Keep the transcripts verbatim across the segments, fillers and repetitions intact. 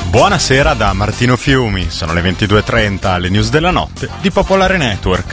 Buonasera da Martino Fiumi, sono le ventidue e trenta, le news della notte di Popolare Network.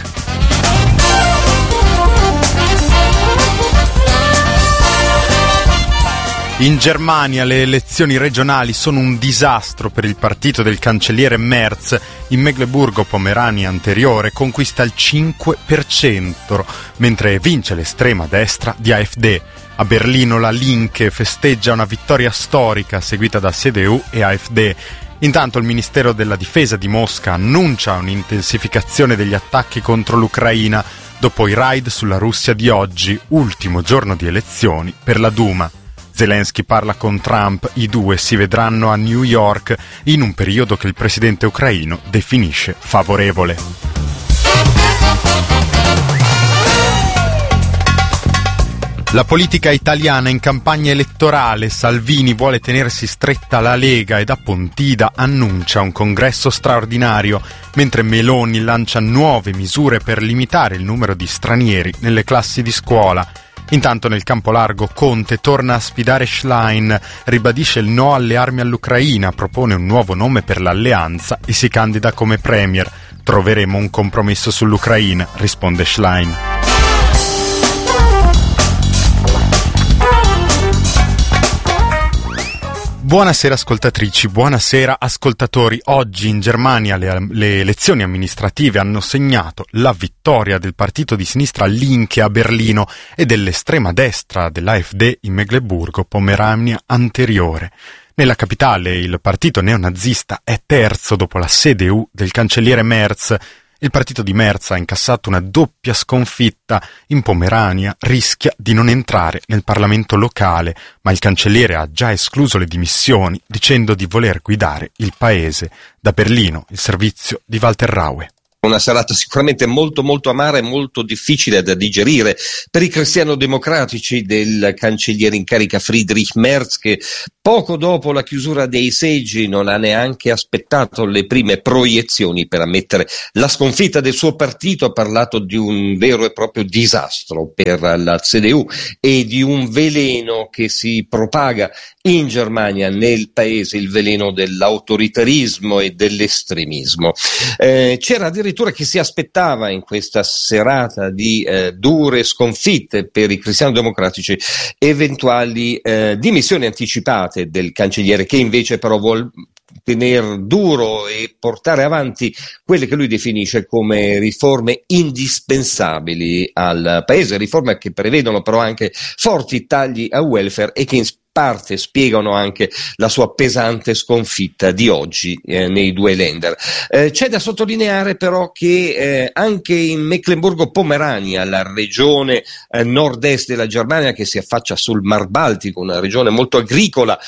In Germania le elezioni regionali sono un disastro per il partito del cancelliere Merz. In Mecleburgo-Pomerania Anteriore conquista il cinque per cento, mentre vince l'estrema destra di A F D. A Berlino la Linke festeggia una vittoria storica seguita da C D U e A F D. Intanto il Ministero della Difesa di Mosca annuncia un'intensificazione degli attacchi contro l'Ucraina dopo i raid sulla Russia di oggi, ultimo giorno di elezioni per la Duma. Zelensky parla con Trump, i due si vedranno a New York in un periodo che il presidente ucraino definisce favorevole. La politica italiana in campagna elettorale, Salvini vuole tenersi stretta la Lega ed a Pontida annuncia un congresso straordinario, mentre Meloni lancia nuove misure per limitare il numero di stranieri nelle classi di scuola. Intanto nel campo largo Conte torna a sfidare Schlein, ribadisce il no alle armi all'Ucraina, propone un nuovo nome per l'alleanza e si candida come premier. Troveremo un compromesso sull'Ucraina, risponde Schlein. Buonasera ascoltatrici, buonasera ascoltatori. Oggi in Germania le, le elezioni amministrative hanno segnato la vittoria del partito di sinistra Linke a Berlino e dell'estrema destra dell'A F D in Mecleburgo-Pomerania Anteriore. Nella capitale il partito neonazista è terzo dopo la C D U del cancelliere Merz. Il partito di Merz ha incassato una doppia sconfitta. In Pomerania rischia di non entrare nel Parlamento locale, ma il cancelliere ha già escluso le dimissioni dicendo di voler guidare il paese. Da Berlino il servizio di Walter Raue. Una serata sicuramente molto molto amara e molto difficile da digerire per i cristiano-democratici del cancelliere in carica Friedrich Merz, che poco dopo la chiusura dei seggi non ha neanche aspettato le prime proiezioni per ammettere la sconfitta del suo partito. Ha parlato di un vero e proprio disastro per la C D U e di un veleno che si propaga in Germania, nel paese, il veleno dell'autoritarismo e dell'estremismo. Eh, c'era addirittura che si aspettava in questa serata di eh, dure sconfitte per i cristiano-democratici eventuali eh, dimissioni anticipate del cancelliere, che invece però vuol tenere duro e portare avanti quelle che lui definisce come riforme indispensabili al paese, riforme che prevedono però anche forti tagli a welfare e che in parte spiegano anche la sua pesante sconfitta di oggi eh, nei due Länder. Eh, c'è da sottolineare però che eh, anche in Mecleburgo-Pomerania, la regione eh, nord-est della Germania che si affaccia sul Mar Baltico, una regione molto agricola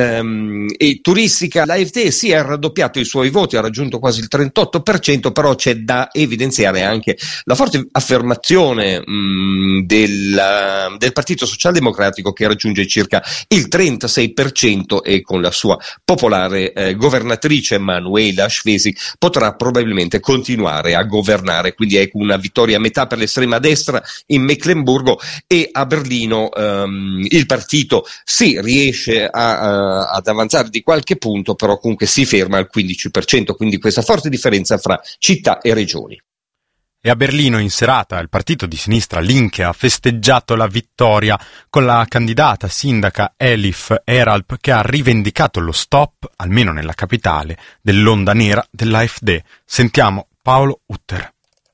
ehm, e turistica, l'A F D si è raddoppiato i suoi voti, ha raggiunto quasi il trentotto per cento, però c'è da evidenziare anche la forte affermazione mh, del, uh, del Partito Socialdemocratico, che raggiunge circa il trentasei per cento e con la sua popolare eh, governatrice Manuela Schwesig potrà probabilmente continuare a governare. Quindi ecco una vittoria a metà per l'estrema destra in Meclemburgo, e a Berlino ehm, il partito sì riesce a, a, ad avanzare di qualche punto, però comunque si ferma al quindici per cento, quindi questa forte differenza fra città e regioni. E a Berlino in serata il partito di sinistra Linke ha festeggiato la vittoria con la candidata sindaca Elif Eralp, che ha rivendicato lo stop, almeno nella capitale, dell'onda nera dell'A F D. Sentiamo Paolo Utter.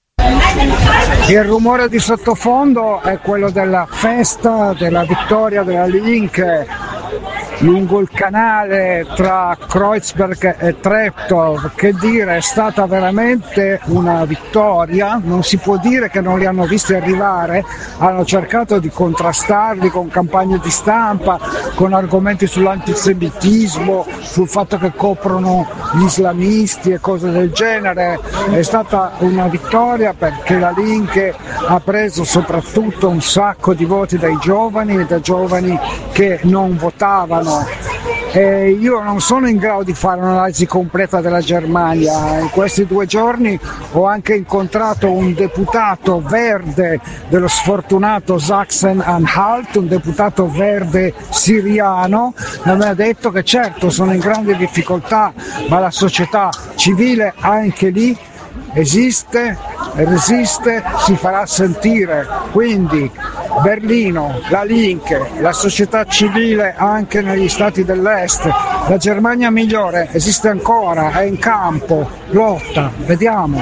Il rumore di sottofondo è quello della festa della vittoria della Linke lungo il canale tra Kreuzberg e Treptow. Che dire, è stata veramente una vittoria, non si può dire che non li hanno visti arrivare, hanno cercato di contrastarli con campagne di stampa, con argomenti sull'antisemitismo, sul fatto che coprono gli islamisti e cose del genere. È stata una vittoria perché la Linke ha preso soprattutto un sacco di voti dai giovani e da giovani che non votavano E io non sono in grado di fare un'analisi completa della Germania. In questi due giorni ho anche incontrato un deputato verde dello sfortunato Sachsen-Anhalt, un deputato verde siriano, e mi ha detto che certo sono in grande difficoltà, ma la società civile anche lì esiste, resiste, si farà sentire. Quindi Berlino, la Linke, la società civile anche negli stati dell'est, la Germania migliore esiste ancora, è in campo, lotta, vediamo.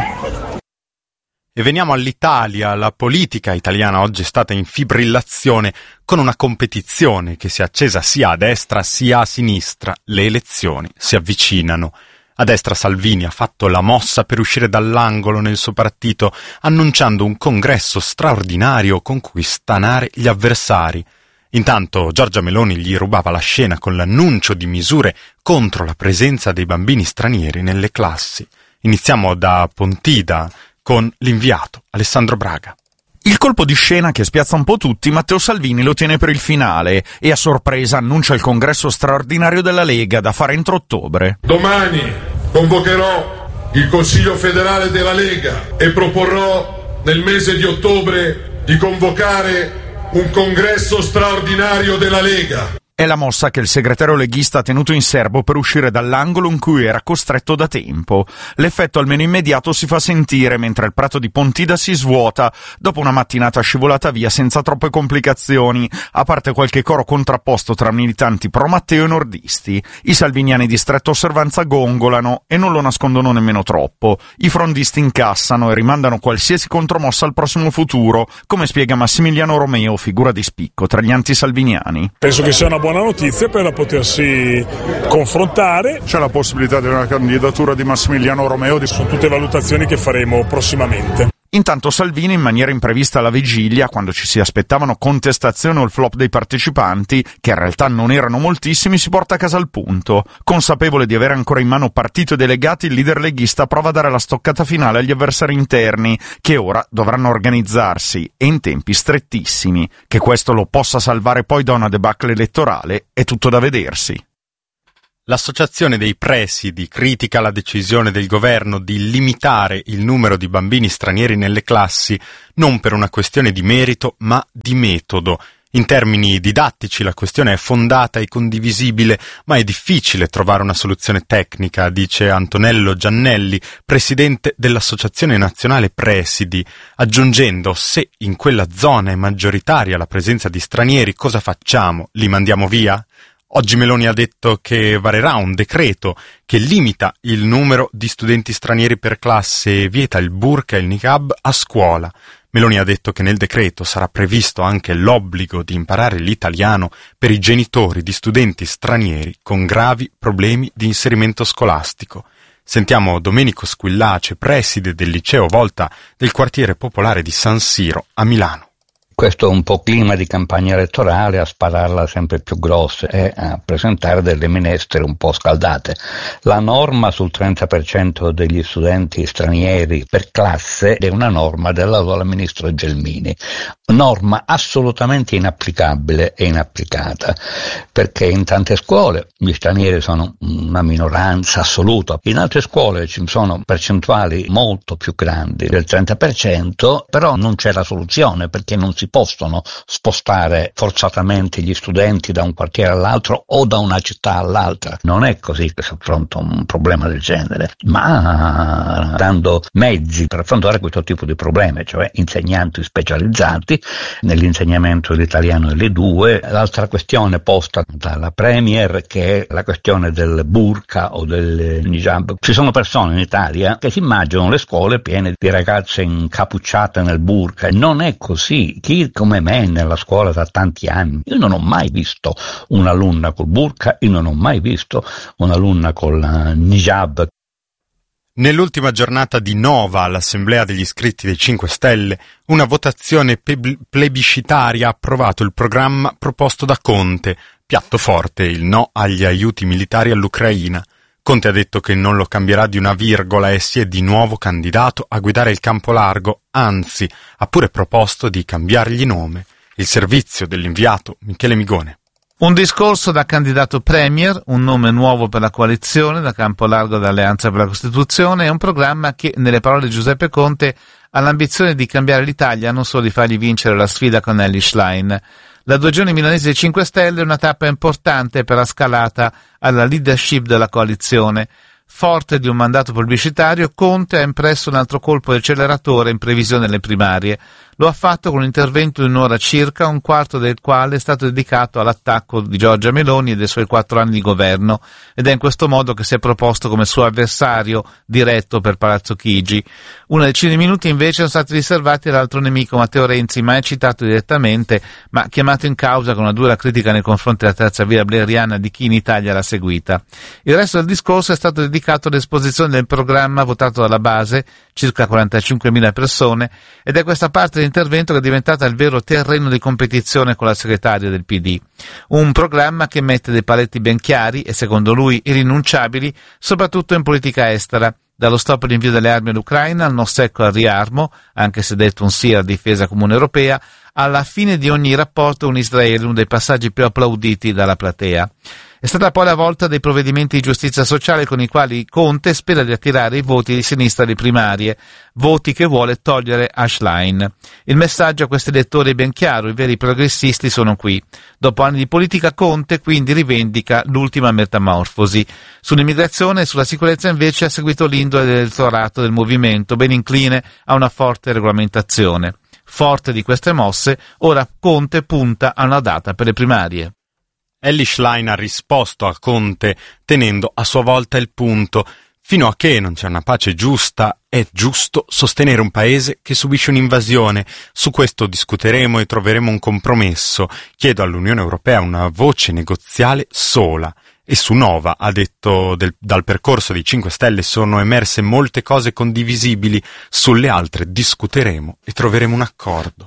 E veniamo all'Italia. La politica italiana oggi è stata in fibrillazione con una competizione che si è accesa sia a destra sia a sinistra. Le elezioni si avvicinano. A destra Salvini ha fatto la mossa per uscire dall'angolo nel suo partito, annunciando un congresso straordinario con cui stanare gli avversari. Intanto Giorgia Meloni gli rubava la scena con l'annuncio di misure contro la presenza dei bambini stranieri nelle classi. Iniziamo da Pontida con l'inviato Alessandro Braga. Il colpo di scena che spiazza un po' tutti, Matteo Salvini lo tiene per il finale e a sorpresa annuncia il congresso straordinario della Lega da fare entro ottobre. Domani convocherò il Consiglio federale della Lega e proporrò nel mese di ottobre di convocare un congresso straordinario della Lega. È la mossa che il segretario leghista ha tenuto in serbo per uscire dall'angolo in cui era costretto da tempo. L'effetto almeno immediato si fa sentire mentre il prato di Pontida si svuota dopo una mattinata scivolata via senza troppe complicazioni, a parte qualche coro contrapposto tra militanti pro Matteo e nordisti. I salviniani di stretta osservanza gongolano e non lo nascondono nemmeno troppo. I frondisti incassano e rimandano qualsiasi contromossa al prossimo futuro, come spiega Massimiliano Romeo, figura di spicco tra gli antisalviniani. Penso che sia una buona notizia per potersi confrontare. C'è la possibilità di una candidatura di Massimiliano Romeo, sono tutte valutazioni che faremo prossimamente. Intanto Salvini, in maniera imprevista alla vigilia, quando ci si aspettavano contestazioni o il flop dei partecipanti, che in realtà non erano moltissimi, si porta a casa al punto. Consapevole di avere ancora in mano partito e delegati, il leader leghista prova a dare la stoccata finale agli avversari interni, che ora dovranno organizzarsi, e in tempi strettissimi. Che questo lo possa salvare poi da una debacle elettorale è tutto da vedersi. L'Associazione dei Presidi critica la decisione del governo di limitare il numero di bambini stranieri nelle classi non per una questione di merito ma di metodo. In termini didattici la questione è fondata e condivisibile, ma è difficile trovare una soluzione tecnica, dice Antonello Giannelli, presidente dell'Associazione Nazionale Presidi, aggiungendo: se in quella zona è maggioritaria la presenza di stranieri, cosa facciamo? Li mandiamo via? Oggi Meloni ha detto che varerà un decreto che limita il numero di studenti stranieri per classe e vieta il burqa e il niqab a scuola. Meloni ha detto che nel decreto sarà previsto anche l'obbligo di imparare l'italiano per i genitori di studenti stranieri con gravi problemi di inserimento scolastico. Sentiamo Domenico Squillace, preside del liceo Volta del quartiere popolare di San Siro a Milano. Questo è un po' clima di campagna elettorale, a spararla sempre più grosse e a presentare delle minestre un po' scaldate. La norma sul trenta per cento degli studenti stranieri per classe è una norma dell'allora ministro Gelmini, norma assolutamente inapplicabile e inapplicata, perché in tante scuole gli stranieri sono una minoranza assoluta, in altre scuole ci sono percentuali molto più grandi del trenta per cento, però non c'è la soluzione perché non si possono spostare forzatamente gli studenti da un quartiere all'altro o da una città all'altra. Non è così che si affronta un problema del genere, ma dando mezzi per affrontare questo tipo di problemi, cioè insegnanti specializzati nell'insegnamento dell'italiano e le due. L'altra questione posta dalla Premier, che è la questione del burqa o del hijab. Ci sono persone in Italia che si immaginano le scuole piene di ragazze incappucciate nel burqa. Non è così. Chi come me nella scuola da tanti anni, io non ho mai visto un'alunna col burqa, io non ho mai visto un'alunna col hijab. Nell'ultima giornata di Nova all'Assemblea degli iscritti dei cinque Stelle, una votazione pe- plebiscitaria ha approvato il programma proposto da Conte, piatto forte il no agli aiuti militari all'Ucraina. Conte ha detto che non lo cambierà di una virgola e si è di nuovo candidato a guidare il campo largo, anzi ha pure proposto di cambiargli nome. Il servizio dell'inviato Michele Migone. Un discorso da candidato premier, un nome nuovo per la coalizione, da campo largo dall'Alleanza per la Costituzione, e un programma che, nelle parole di Giuseppe Conte, ha l'ambizione di cambiare l'Italia, non solo di fargli vincere la sfida con Elly Schlein. La due giorni milanese dei cinque Stelle è una tappa importante per la scalata alla leadership della coalizione. Forte di un mandato pubblicitario, Conte ha impresso un altro colpo di acceleratore in previsione delle primarie. Lo ha fatto con un intervento di un'ora circa, un quarto del quale è stato dedicato all'attacco di Giorgia Meloni e dei suoi quattro anni di governo, ed è in questo modo che si è proposto come suo avversario diretto per Palazzo Chigi. Una decina di minuti invece sono stati riservati all'altro nemico Matteo Renzi, mai citato direttamente, ma chiamato in causa con una dura critica nei confronti della terza via bleriana di chi in Italia l'ha seguita. Il resto del discorso è stato dedicato all'esposizione del programma votato dalla base, circa quarantacinquemila persone, ed è questa parte dell'intervento che è diventata il vero terreno di competizione con la segretaria del P D. Un programma che mette dei paletti ben chiari e, secondo lui, irrinunciabili, soprattutto in politica estera. Dallo stop all'invio delle armi all'Ucraina, al no secco al riarmo, anche se detto un sì alla difesa comune europea, alla fine di ogni rapporto con Israele, uno dei passaggi più applauditi dalla platea. È stata poi la volta dei provvedimenti di giustizia sociale con i quali Conte spera di attirare i voti di sinistra alle primarie, voti che vuole togliere a Schlein. Il messaggio a questi elettori è ben chiaro: i veri progressisti sono qui. Dopo anni di politica, Conte quindi rivendica l'ultima metamorfosi. Sull'immigrazione e sulla sicurezza invece ha seguito l'indole dell'elettorato del movimento, ben incline a una forte regolamentazione. Forte di queste mosse, ora Conte punta a una data per le primarie. Elly Schlein ha risposto a Conte tenendo a sua volta il punto: fino a che non c'è una pace giusta, è giusto sostenere un paese che subisce un'invasione. Su questo discuteremo e troveremo un compromesso. Chiedo all'Unione Europea una voce negoziale sola. E su Nova ha detto del, dal percorso dei cinque Stelle sono emerse molte cose condivisibili, sulle altre discuteremo e troveremo un accordo.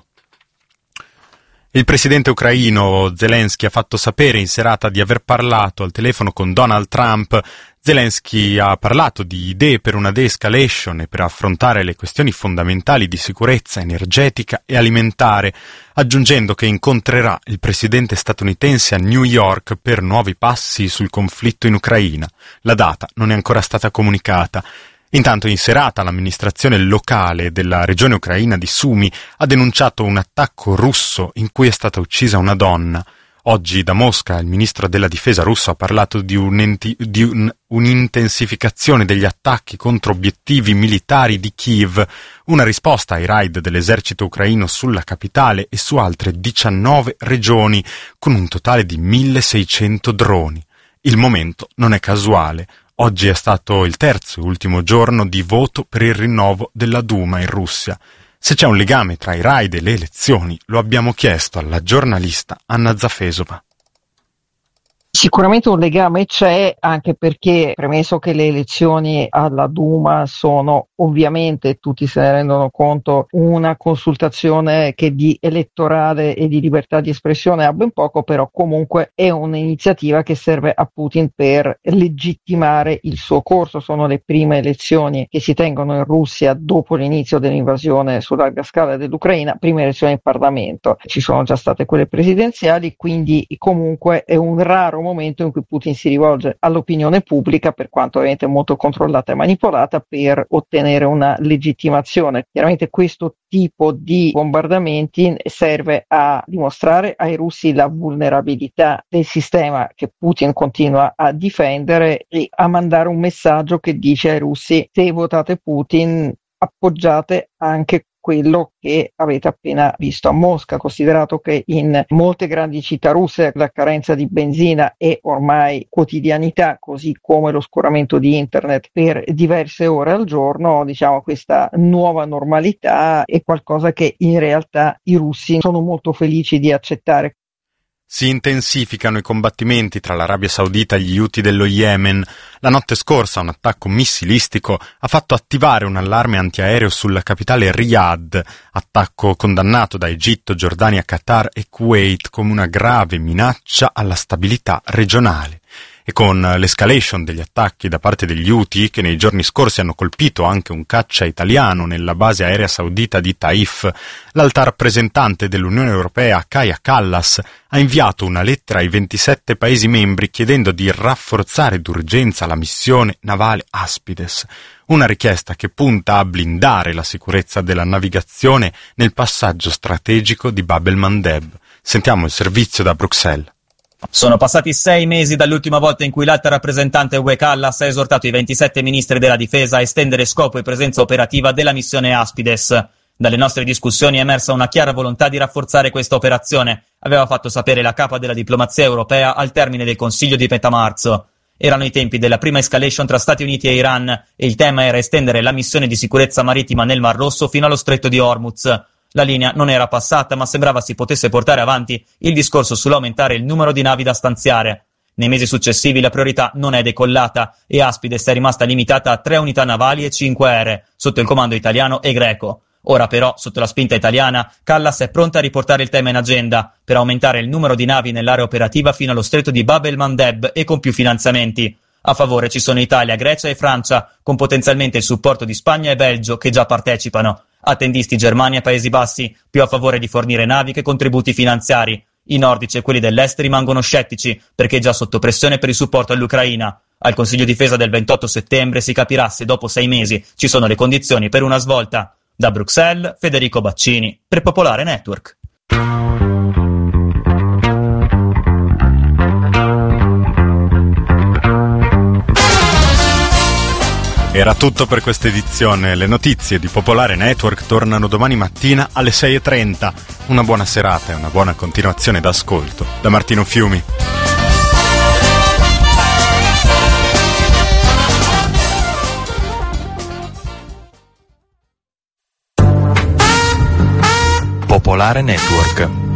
Il presidente ucraino Zelensky ha fatto sapere in serata di aver parlato al telefono con Donald Trump. Zelensky ha parlato di idee per una de-escalation e per affrontare le questioni fondamentali di sicurezza energetica e alimentare, aggiungendo che incontrerà il presidente statunitense a New York per nuovi passi sul conflitto in Ucraina. La data non è ancora stata comunicata. Intanto in serata l'amministrazione locale della regione ucraina di Sumy ha denunciato un attacco russo in cui è stata uccisa una donna. Oggi da Mosca il ministro della difesa russo ha parlato di, un'enti- di un- un'intensificazione degli attacchi contro obiettivi militari di Kiev, una risposta ai raid dell'esercito ucraino sulla capitale e su altre diciannove regioni, con un totale di milleseicento droni. Il momento non è casuale. Oggi è stato il terzo e ultimo giorno di voto per il rinnovo della Duma in Russia. Se c'è un legame tra i raid e le elezioni, lo abbiamo chiesto alla giornalista Anna Zafesova. Sicuramente un legame c'è, anche perché, premesso che le elezioni alla Duma sono ovviamente, tutti se ne rendono conto, una consultazione che di elettorale e di libertà di espressione ha ben poco, però comunque è un'iniziativa che serve a Putin per legittimare il suo corso. Sono le prime elezioni che si tengono in Russia dopo l'inizio dell'invasione su larga scala dell'Ucraina, prime elezioni in Parlamento. Ci sono già state quelle presidenziali, quindi comunque è un raro momento in cui Putin si rivolge all'opinione pubblica, per quanto ovviamente molto controllata e manipolata, per ottenere una legittimazione. Chiaramente questo tipo di bombardamenti serve a dimostrare ai russi la vulnerabilità del sistema che Putin continua a difendere e a mandare un messaggio che dice ai russi: se votate Putin appoggiate anche quello che avete appena visto a Mosca, considerato che in molte grandi città russe la carenza di benzina è ormai quotidianità, così come l'oscuramento di internet per diverse ore al giorno. Diciamo, questa nuova normalità è qualcosa che in realtà i russi sono molto felici di accettare. Si intensificano i combattimenti tra l'Arabia Saudita e gli Houthi dello Yemen. La notte scorsa un attacco missilistico ha fatto attivare un allarme antiaereo sulla capitale Riyadh, attacco condannato da Egitto, Giordania, Qatar e Kuwait come una grave minaccia alla stabilità regionale. e con l'escalation degli attacchi da parte degli Houthi, che nei giorni scorsi hanno colpito anche un caccia italiano nella base aerea saudita di Taif, l'alta rappresentante dell'Unione Europea, Kaja Kallas, ha inviato una lettera ai ventisette Paesi membri chiedendo di rafforzare d'urgenza la missione navale Aspides, una richiesta che punta a blindare la sicurezza della navigazione nel passaggio strategico di Bab el-Mandeb. Sentiamo il servizio da Bruxelles. Sono passati sei mesi dall'ultima volta in cui l'alta rappresentante U E Kallas ha esortato i ventisette ministri della difesa a estendere scopo e presenza operativa della missione Aspides. Dalle nostre discussioni è emersa una chiara volontà di rafforzare questa operazione, aveva fatto sapere la capa della diplomazia europea al termine del Consiglio di metà marzo. Erano i tempi della prima escalation tra Stati Uniti e Iran e il tema era estendere la missione di sicurezza marittima nel Mar Rosso fino allo stretto di Hormuz. La linea non era passata, ma sembrava si potesse portare avanti il discorso sull'aumentare il numero di navi da stanziare. Nei mesi successivi la priorità non è decollata e Aspides è rimasta limitata a tre unità navali e cinque aeree, sotto il comando italiano e greco. Ora però, sotto la spinta italiana, Kallas è pronta a riportare il tema in agenda per aumentare il numero di navi nell'area operativa fino allo stretto di Bab el-Mandeb e con più finanziamenti. A favore ci sono Italia, Grecia e Francia, con potenzialmente il supporto di Spagna e Belgio che già partecipano. Attendisti Germania e Paesi Bassi, più a favore di fornire navi che contributi finanziari. I nordici e quelli dell'est rimangono scettici, perché già sotto pressione per il supporto all'Ucraina. Al Consiglio Difesa del ventotto settembre si capirà se dopo sei mesi ci sono le condizioni per una svolta. Da Bruxelles, Federico Baccini, per Popolare Network. Era tutto per questa edizione. Le notizie di Popolare Network tornano domani mattina alle sei e trenta. Una buona serata e una buona continuazione d'ascolto. Da Martino Fiumi. Popolare Network.